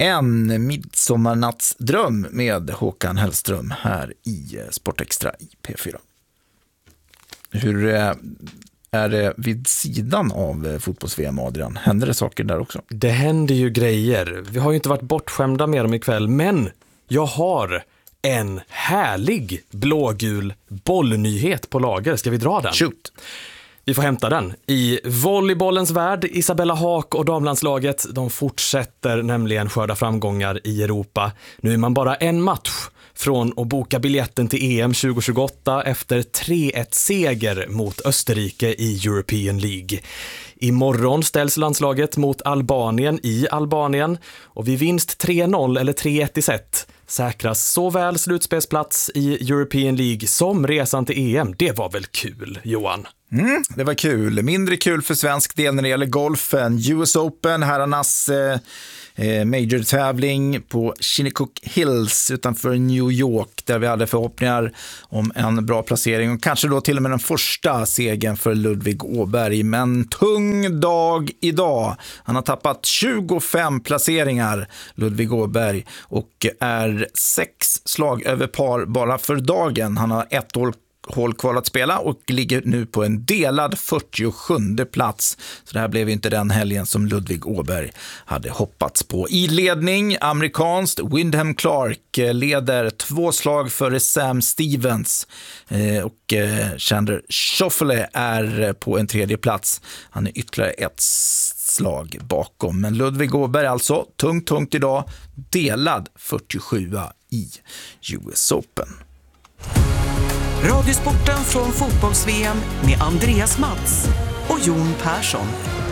En midsommarnattsdröm med Håkan Hellström här i Sportextra i P4. Hur är det vid sidan av fotbolls-VM, Adrian? Händer det saker där också? Det händer ju grejer. Vi har ju inte varit bortskämda med dem ikväll, men jag har en härlig blågul bollnyhet på lager. Ska vi dra den? Shoot! Vi får hämta den. I volleybollens värld, Isabella Haak och damlandslaget, de fortsätter nämligen skörda framgångar i Europa. Nu är man bara en match från att boka biljetten till EM 2028 efter 3-1-seger mot Österrike i European League. Imorgon ställs landslaget mot Albanien i Albanien och vid vinst 3-0 eller 3-1 i set säkras såväl slutspelsplats i European League som resan till EM. Det var väl kul, Johan? Det var kul. Mindre kul för svensk del när det gäller golfen. US Open, herrarnas major-tävling på Shinnecock Hills utanför New York, där vi hade förhoppningar om en bra placering och kanske då till och med den första segern för Ludvig Åberg. Men tung dag idag. Han har tappat 25 placeringar, Ludvig Åberg, och är 6 slag över par bara för dagen. Han har ett hål kvar att spela och ligger nu på en delad 47:e plats. Så det här blev inte den helgen som Ludvig Åberg hade hoppats på. I ledning, amerikanskt, Wyndham Clark leder 2 slag före Sam Stevens och Chandler Schauffele är på en 3:e plats. Han är ytterligare 1 slag bakom. Men Ludvig Åberg alltså tungt idag, delad 47:a i US Open. Radiosporten från fotbolls-VM med Andreas Mats och Jon Persson.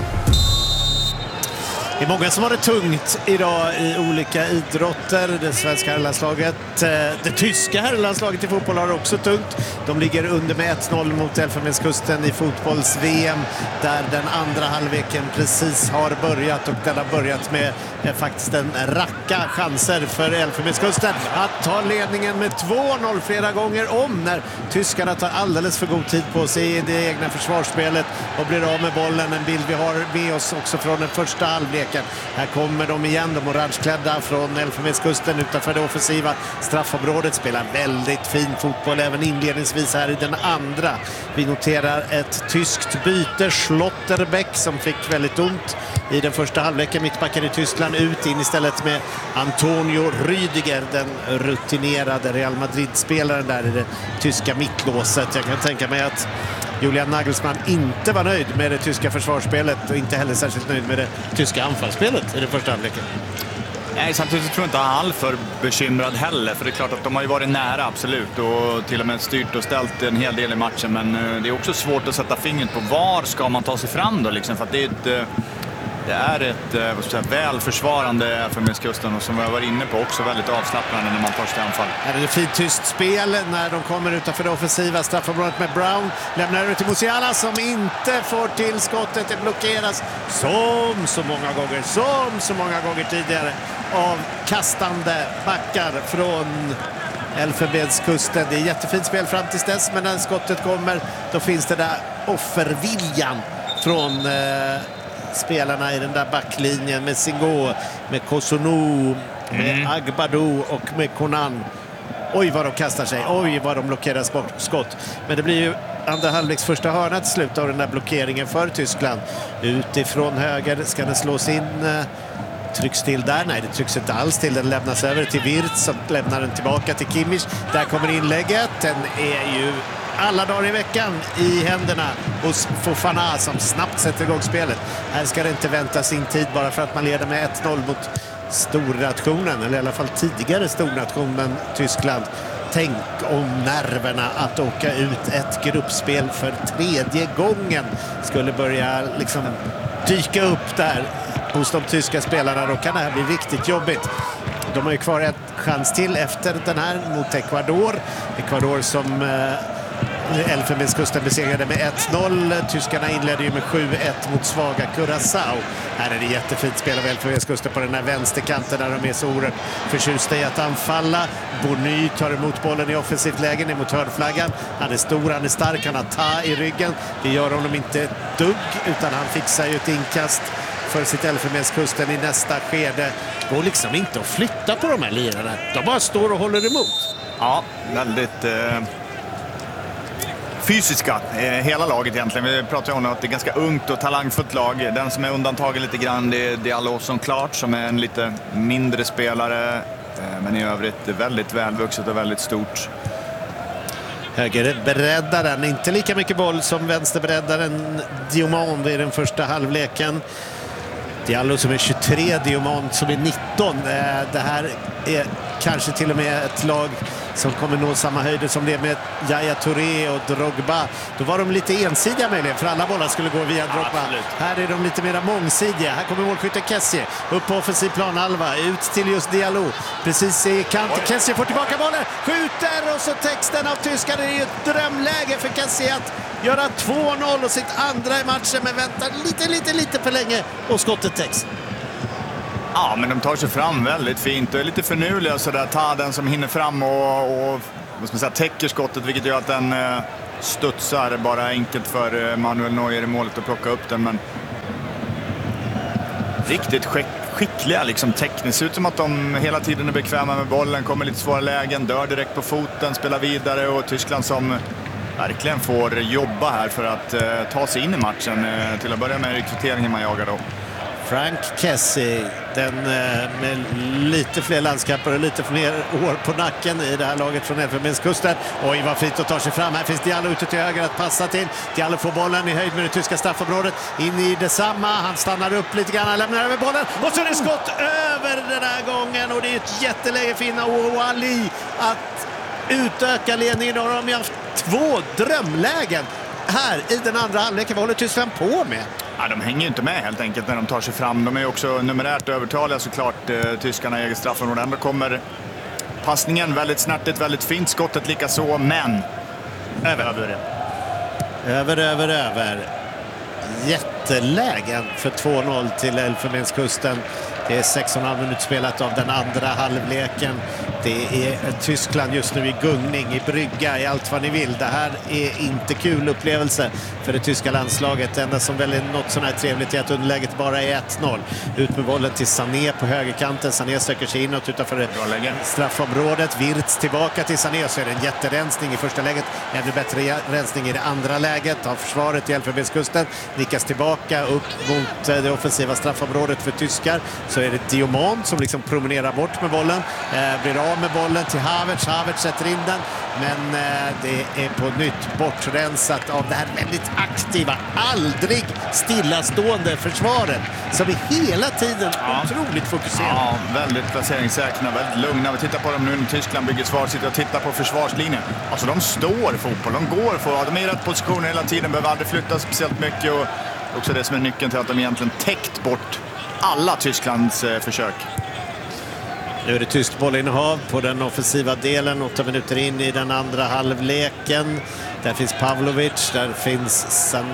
Det är många som har det tungt idag i olika idrotter. Det svenska herrlandslaget, det tyska herrlandslaget i fotboll har också tungt. De ligger under med 1-0 mot Elfenbenskusten i fotbolls-VM, där den andra halvleken precis har börjat, och den har börjat med faktiskt en racka chanser för Elfenbenskusten att ta ledningen med 2-0 flera gånger om, när tyskarna tar alldeles för god tid på sig i det egna försvarsspelet och blir av med bollen. En bild vi har med oss också från den första halvleken. Här kommer de igen, de orangeklädda från Elfenbenskusten utanför det offensiva straffområdet. Spelar väldigt fin fotboll även inledningsvis här i den andra. Vi noterar ett tyskt byte, Schlotterbeck, som fick väldigt ont i den första halvleken. Mittbacken i Tyskland ut, in istället med Antonio Rüdiger, den rutinerade Real Madrid-spelaren där i det tyska mittlåset. Jag kan tänka mig att Julian Nagelsmann inte var nöjd med det tyska försvarsspelet och inte heller särskilt nöjd med det tyska anfallsspelet i den första halvleken. Nej, samtidigt tror jag inte han är alltför bekymrad heller, för det är klart att de har ju varit nära, absolut, och till och med styrt och ställt en hel del i matchen, men det är också svårt att sätta fingret på var ska man ta sig fram då, liksom, för att det är ett väl försvarande Elfenbenskusten, och som vi har varit inne på också väldigt avslappnande när man tar sig till anfall. Här är det fint tyst spel när de kommer utanför det offensiva straffområdet med Brown. Lämnar över till Musiala som inte får till skottet. Det blockeras som så många gånger tidigare av kastande backar från Elfenbenskusten. Det är jättefint spel fram tills dess, men när skottet kommer då finns det där offerviljan från spelarna i den där backlinjen med Singo, med Kosonou, med Agbadou och med Konan. Oj vad de kastar sig, oj vad de blockerar skott. Men det blir ju andra halvleks första hörna till slut av den där blockeringen för Tyskland. Utifrån höger ska den slås in, trycks till där, nej det trycks inte alls till, den lämnas över till Wirtz som lämnar den tillbaka till Kimmich. Där kommer inlägget, den är ju alla dagar i veckan i händerna hos Fofana som snabbt sätter igång spelet. Här ska det inte vänta sin tid bara för att man leder med 1-0 mot stornationen, eller i alla fall tidigare stornationen Tyskland. Tänk om nerverna att åka ut ett gruppspel för 3:e gången skulle börja liksom dyka upp där hos de tyska spelarna. Då kan det här bli riktigt jobbigt. De har ju kvar en chans till efter den här mot Ecuador. Ecuador som Elfenbenskusten besegrade med 1-0. Tyskarna inledde ju med 7-1 mot svaga Curaçao. Här är det jättefint spel av Elfenbenskusten på den här vänsterkanten där de är så oerhört förtjusta i att anfalla. Bonny tar emot bollen i offensivt läge ner mot hörnflaggan. Han är stor, han är stark, han har ta i ryggen. Det gör honom inte ett dugg, utan han fixar ju ett inkast för sitt Elfenbenskusten i nästa skede. Det går liksom inte att flytta på de här lirarna. De bara står och håller emot. Ja, väldigt fysiska, hela laget egentligen. Vi pratar ju om att det är ganska ungt och talangfullt lag. Den som är undantagen lite grann, det är Diallo som klart, som är en lite mindre spelare. Men i övrigt väldigt välvuxet och väldigt stort. Högerbreddaren, inte lika mycket boll som vänsterbreddaren Diomand i den första halvleken. Diallo som är 23, Diomand som är 19. Det här är kanske till och med ett lag som kommer nå samma höjder som det med Yaya Touré och Drogba. Då var de lite ensidiga möjligen, för alla bollar skulle gå via Drogba. Absolut. Här är de lite mer mångsidiga. Här kommer målskytten Kessie upp på offensiv planhalva, ut till just Diallo. Precis i kant. Kessie får tillbaka bollen, skjuter och så texten av tyskarna. Det är ju ett drömläge för Kessie att göra 2-0 och sitt andra i matchen, men väntar lite för länge och skottet täcks. Ja, men de tar sig fram väldigt fint och är lite förnuliga så där. Ta den som hinner fram och vad ska man säga, täcker skottet, vilket gör att den studsar bara enkelt för Manuel Neuer i målet att plocka upp den. Men riktigt skickliga liksom tekniskt. Ser ut som att de hela tiden är bekväma med bollen, kommer lite svåra lägen, dör direkt på foten, spelar vidare, och Tyskland som verkligen får jobba här för att ta sig in i matchen. Till att börja med rekryteringen man jagar då. Frank Kessie, den med lite fler landskamper och lite fler år på nacken i det här laget från Elfenbenskusten. Oj, vad fint att ta sig fram. Här finns Diallo ute till höger att passa till. Diallo får bollen i höjd med det tyska straffområdet. In i detsamma. Han stannar upp lite grann, han lämnar över bollen. Och så är det skott över den här gången. Och det är ett jätteläge för Inna Ouali att utöka ledningen. Och de har haft 2 drömlägen här i den andra halvleken. Vad håller Tyskland på med? Ja, de hänger ju inte med helt enkelt när de tar sig fram. De är också numerärt övertaliga såklart, tyskarna i eget straffområde. Ändå kommer passningen väldigt snärtigt, väldigt fint. Skottet lika så, men över. Jättelägen för 2-0 till Elfenbenskusten. Det är 6,5 minuter spelat av den andra halvleken. Det är Tyskland just nu i gungning, i brygga, i allt vad ni vill. Det här är inte kul upplevelse för det tyska landslaget. Det enda som väl är något sån här trevligt är att underläget bara är 1-0. Ut med bollen till Sané på högerkanten. Sané söker sig inåt utanför straffområdet. Wirtz tillbaka till Sané, så är det en jätterensning i första läget. Ännu bättre rensning i det andra läget av försvaret i Elfenbenskusten. Nickas tillbaka upp mot det offensiva straffområdet för tyskar. Så är det Diomand som liksom promenerar bort med bollen. Blir av med bollen till Havertz. Havertz sätter in den. Men det är på nytt bortrensat av det här väldigt aktiva, aldrig stillastående försvaret. Som är hela tiden otroligt fokuserad. Ja, väldigt placeringssäkra, väldigt lugna. Vi tittar på dem nu när Tyskland bygger svar, sitter och tittar på försvarslinjen. Alltså de står fotboll, de går för, de är i rätt position hela tiden, behöver aldrig flytta speciellt mycket, och också det som är nyckeln till att de egentligen täckt bort alla Tysklands försök. Nu är det tyskt bollinnehav på den offensiva delen, 8 minuter in i den andra halvleken. Där finns Pavlovic, där finns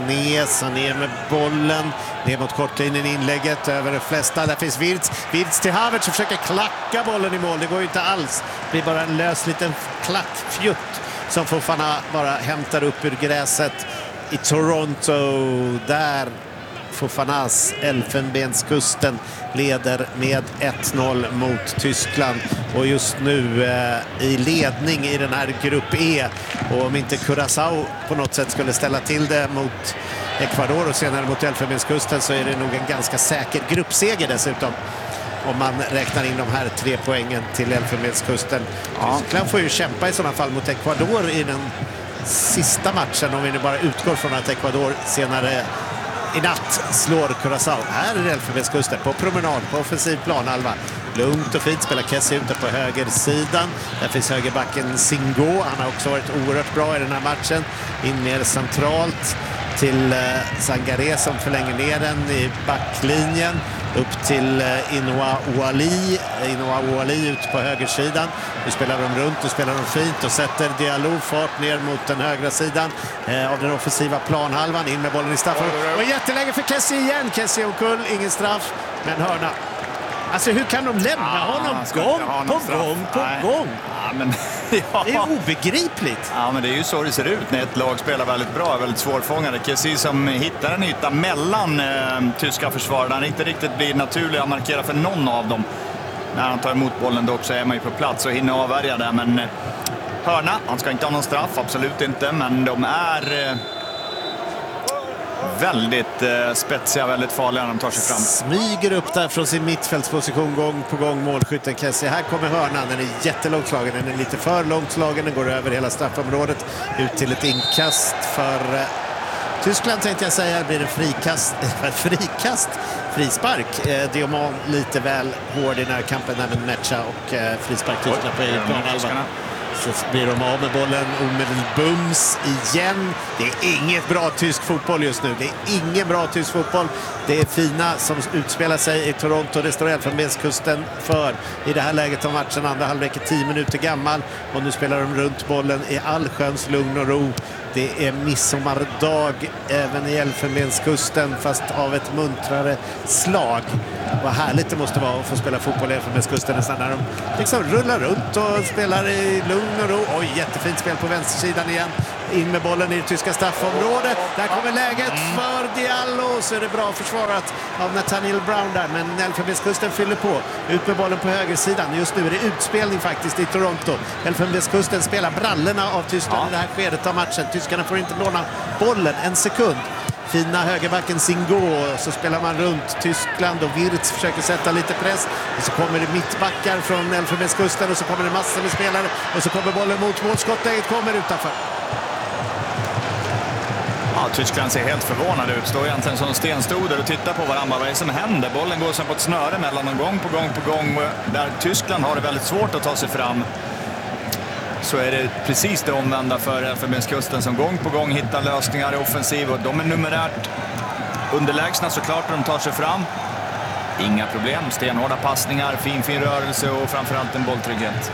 Sané med bollen. Ner mot kortlinjen, inlägget över de flesta. Där finns Wirtz till Havertz som försöker klacka bollen i mål. Det går ju inte alls. Det blir bara en lös liten klackfjutt som Fofana bara hämtar upp ur gräset i Toronto. Där Fofanas Elfenbenskusten leder med 1-0 mot Tyskland, och just nu i ledning i den här grupp E. Och om inte Curaçao på något sätt skulle ställa till det mot Ecuador och senare mot Elfenbenskusten, så är det nog en ganska säker gruppseger dessutom, om man räknar in de här 3 poängen till Elfenbenskusten. Tyskland får ju kämpa i sådana fall mot Ecuador i den sista matchen, om vi nu bara utgår från att Ecuador senare i natt slår Curaçao. Här är Elfenbenskusten på promenad på offensiv planhalva. Lugnt och fint spelar Kessie ute på högersidan. Där finns högerbacken Singo. Han har också varit oerhört bra i den här matchen. In mer centralt till Sangaré som förlänger ner den i backlinjen. Upp till Inna Ouali ut på högersidan. Nu spelar de runt, nu spelar de fint och sätter Diallo fart ner mot den högra sidan av den offensiva planhalvan. In med bollen i straffområdet. Och jätteläge för Kessie igen. Kessie omkull, ingen straff, men hörna. Alltså hur kan de lämna honom gång på gång? Ja, men Ja. Det är obegripligt. Ja, men det är ju så det ser ut när ett lag spelar väldigt bra, väldigt svårfångade. Kessie som hittar en yta mellan tyska försvarare. Han inte riktigt blir naturlig att markera för någon av dem. När han tar emot bollen då också är man ju på plats och hinner avvärja det. Men hörna, han ska inte ha någon straff, absolut inte. Men de är väldigt spetsiga, väldigt farliga när de tar sig fram. Smyger upp där från sin mittfältsposition gång på gång målskytten Kessie. Här kommer hörnan, den är jättelångt slagen, den är lite för långt slagen, den går över hela straffområdet ut till ett inkast för Tyskland tänkte jag säga. Blir det frispark. Diomand lite väl hård i närkampen där med Mecha och frispark Tyskland på egen planhalva. Så blir de av med bollen omedelbums igen. Det är inget bra tysk fotboll just nu. Det är ingen bra tysk fotboll. Det är fina som utspelar sig i Toronto. Det står Elfenbenskusten för i det här läget av matchen. Andra halvlek är 10 minuter gammal. Och nu spelar de runt bollen i allsköns lugn och ro. Det är midsommardag även i Elfenbenskusten, fast av ett muntrare slag. Vad härligt det måste vara att få spela fotboll i Elfenbenskusten nästan när de liksom rullar runt och spelar i lugn och ro. Oj, jättefint spel på vänstersidan igen. In med bollen i det tyska straffområdet. Där kommer läget för Diallo. Så är det bra försvarat av Nathaniel Brown där. Men Elfenbenskusten fyller på. Ut med bollen på högersidan. Just nu är det utspelning faktiskt i Toronto. Elfenbenskusten spelar brallorna av Tyskland i det här skedet av matchen. Tyskarna får inte låna bollen en sekund. Fina högerbacken Singo, så spelar man runt Tyskland och Wirtz försöker sätta lite press. Och så kommer det mittbackar från Elfenbenskusten och så kommer det massor med spelare. Och så kommer bollen mot målskottet, kommer utanför. Ja, Tyskland ser helt förvånad ut. Står egentligen som stenstoder och tittar på varandra. Vad är det som händer? Bollen går som på ett snöre mellan dem gång på gång. Där Tyskland har det väldigt svårt att ta sig fram, så är det precis det omvända för Elfenbenskusten som gång på gång hittar lösningar i offensiv. Och de är numerärt underlägsna såklart när de tar sig fram. Inga problem, stenhårda passningar, fin rörelse och framförallt en bolltrygghet.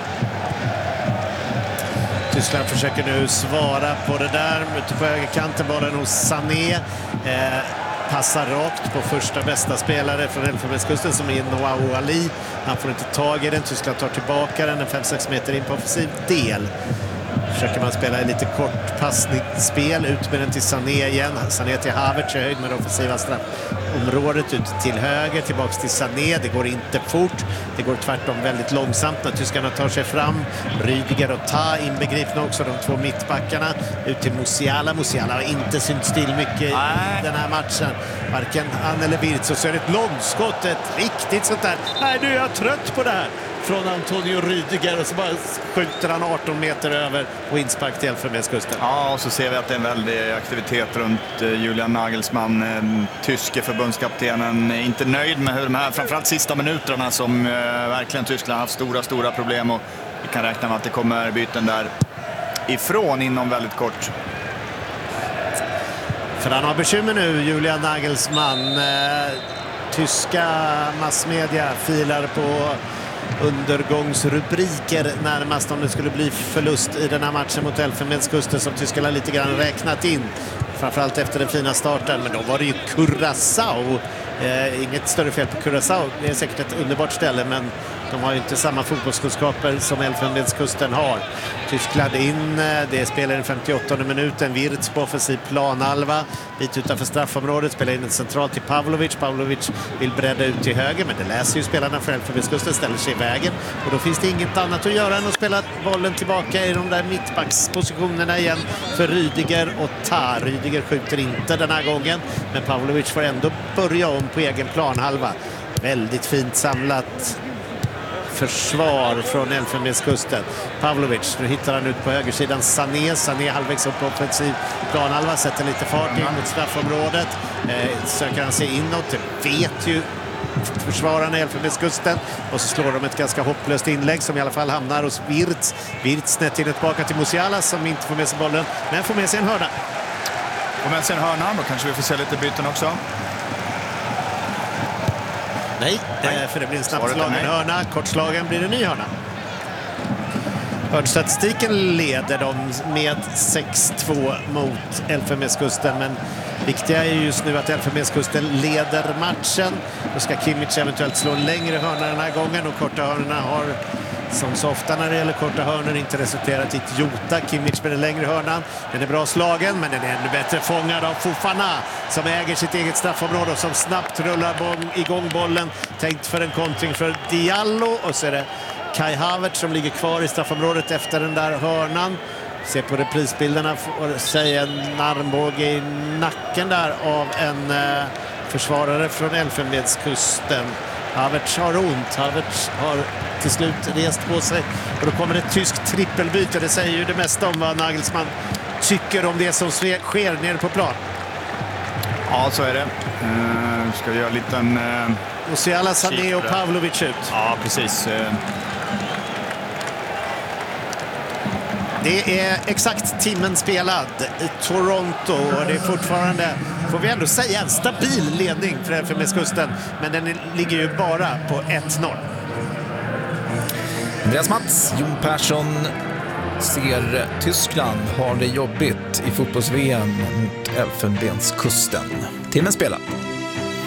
Tyskland försöker nu svara på det där. Ute på högerkanten, bollen hos Sané. Passar rakt på första bästa spelare från Elfenbenskusten som är Noah Ali. Han får inte tag i den. Tyskland tar tillbaka den 5-6 meter in på offensiv del. Försöker man spela i lite kort passningsspel. Ut med den till Sané igen. Sané till Havertz i höjd med det offensiva straffområdet. Ut till höger, tillbaks till Sané. Det går inte fort. Det går tvärtom väldigt långsamt när tyskarna tar sig fram. Rydiger och Ta inbegripna också, de två mittbackarna. Ut till Musiala. Musiala har inte synt still mycket i den här matchen. Varken han eller Wirtz. Och så är det ett långskott, ett riktigt sånt där. Nej, nu är jag trött på det här. Från Antonio Rydiger, och så bara skjuter han 18 meter över och inspark till Elfenbenskusten. Ja, och så ser vi att det är en väldig aktivitet runt Julian Nagelsmann. Tyske förbundskaptenen är inte nöjd med hur de här, framförallt sista minuterna som verkligen Tyskland har haft stora problem, och vi kan räkna med att det kommer byten där ifrån inom väldigt kort. För han har bekymmer nu, Julian Nagelsmann. Tyska massmedia filar på undergångsrubriker närmast om det skulle bli förlust i den här matchen mot Elfenbenskusten, som tyskarna lite grann räknat in. Framförallt efter den fina starten, men då var det ju Curaçao. Inget större fel på Curaçao, det är säkert ett underbart ställe, men de har ju inte samma fotbollskunskaper som Elfenbenskusten har. Tyskland in, det spelar den 58:e minuten. Wirtz på offensiv planhalva, bit utanför straffområdet, spelar in en central till Pavlovic. Pavlovic vill bredda ut till höger, men det läser ju spelarna för Elfenbenskusten, ställer sig i vägen. Och då finns det inget annat att göra än att spela bollen tillbaka i de där mittbackspositionerna igen för Rydiger och Ta. Rydiger skjuter inte den här gången, men Pavlovic får ändå börja om på egen planhalva. Väldigt fint samlat försvar från Elfenbenskusten. Pavlovic, nu hittar han ut på högersidan Sané halvvägs upp på offensiv planhalva, sätter lite fart in mot straffområdet. Söker han sig inåt, det vet ju försvararna i Elfenbenskusten, och så slår de ett ganska hopplöst inlägg som i alla fall hamnar hos Wirtz. Wirtz snett in tillbaka till Musiala som inte får med sig bollen, men får med sig en hörna. Och med sig en hörna, då kanske vi får se lite byten också. Nej, för det blir en snabbslagen hörna. Kortslagen blir en ny hörna. Hörnstatistiken leder dem med 6-2 mot Elfenbenskusten, men viktiga är just nu att Elfenbenskusten leder matchen. Då ska Kimmich eventuellt slå längre hörna den här gången, och korta hörnorna har som så ofta när det gäller korta hörnor inte resulterat i ett jota. Kimmich med den längre hörnan. Den är bra slagen, men den är ännu bättre fångad av Fofana som äger sitt eget straffområde och som snabbt rullar igång bollen. Tänkt för en kontring för Diallo, och så är det Kai Havertz som ligger kvar i straffområdet efter den där hörnan. Se på reprisbilderna och säga en armbåge i nacken där av en försvarare från Elfenbenskusten. Havertz har ont. Havertz har till slut rest på sig. Och då kommer ett tyskt trippelbyte. Det säger ju det mesta om vad Nagelsmann tycker om det som sker nere på plan. Ja, så är det. Ska vi göra en liten... Musiala, Sané och Pavlovic ut. Ja, precis. Det är exakt timmen spelad i Toronto och det är fortfarande, får vi ändå säga, en stabil ledning för Elfenbenskusten, men den ligger ju bara på 1-0. Andreas Mats, Jon Persson ser Tyskland har det jobbigt i fotbolls-VM mot Elfenbenskusten. Timmen spelad.